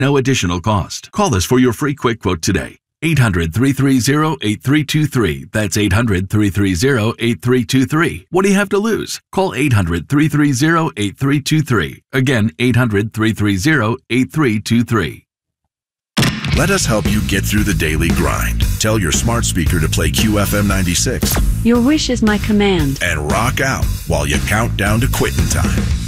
No additional cost. Call us for your free quick quote today. 800-330-8323. That's 800-330-8323. What do you have to lose? Call 800-330-8323. Again, 800-330-8323. Let us help you get through the daily grind. Tell your smart speaker to play QFM 96. Your wish is my command. And rock out while you count down to quitting time.